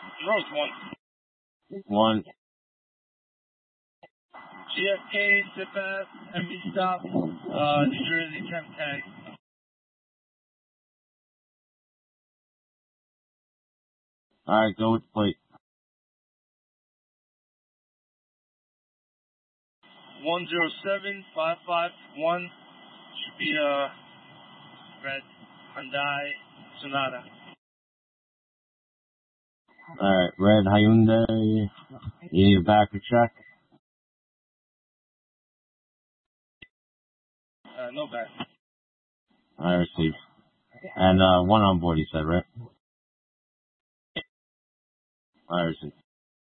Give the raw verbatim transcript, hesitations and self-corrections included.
Road one. One. G F K, S I P S, M V stop, uh, New Jersey, temp tag. Alright, go with the plate. one zero seven five five one. Should be a red Hyundai Sonata. Alright, red Hyundai. You need a backer check? Uh, no back. I received. And uh, one on board, you said, right? I received.